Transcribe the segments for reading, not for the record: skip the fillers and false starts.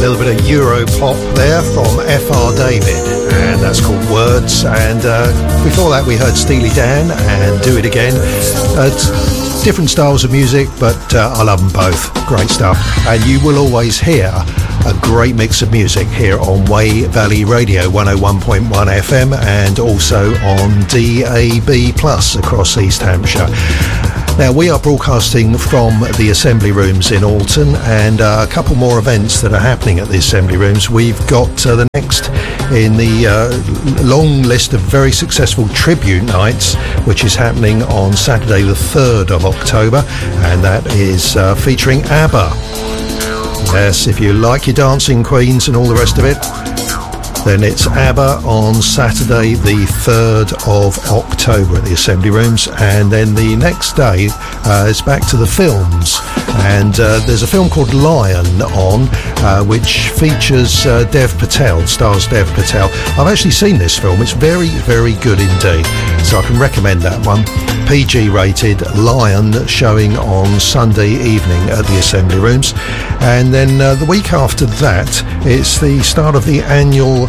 little bit of Euro pop there from F.R. David, and that's called Words. And before that we heard Steely Dan and Do It Again. Different styles of music, but I love them both. Great stuff. And you will always hear a great mix of music here on Wey Valley Radio 101.1 FM and also on DAB Plus across East Hampshire. Now, we are broadcasting from the Assembly Rooms in Alton, and a couple more events that are happening at the Assembly Rooms. We've got the next in the long list of very successful tribute nights, which is happening on Saturday the 3rd of October, and that is featuring ABBA. Yes, if you like your dancing queens and all the rest of it, then it's ABBA on Saturday the 3rd of October at the Assembly Rooms. And then the next day it's back to the films, and there's a film called Lion on which features Dev Patel, stars Dev Patel. I've actually seen this film. It's very, very good indeed, so I can recommend that one. PG rated, Lion, showing on Sunday evening at the Assembly Rooms. And then the week after that, it's the start of the annual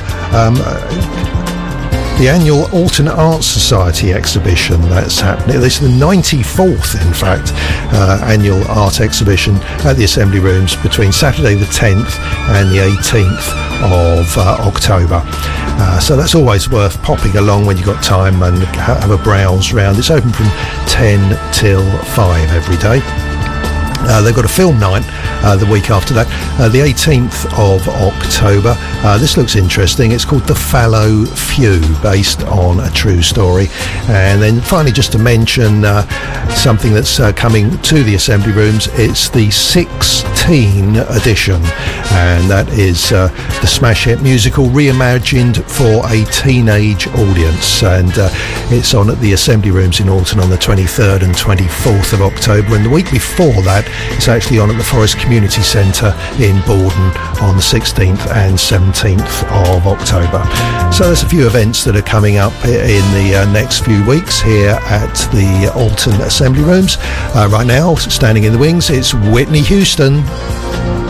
Alton Arts Society exhibition that's happening. This is the 94th, in fact, annual art exhibition at the Assembly Rooms between Saturday the 10th and the 18th of October. So that's always worth popping along when you've got time and have a browse round. It's open from 10 till 5 every day. They've got a film night the week after that, the 18th of October. This looks interesting. It's called The Fallow Few, based on a true story. And then finally, just to mention something that's coming to the Assembly Rooms, it's the 16 edition, and that is the smash hit musical reimagined for a teenage audience. And it's on at the Assembly Rooms in Alton on the 23rd and 24th of October. And the week before that, it's actually on at the Forest Community Centre in Borden on the 16th and 17th of October. So there's a few events that are coming up in the next few weeks here at the Alton Assembly Rooms. Right now, standing in the wings, it's Whitney Houston.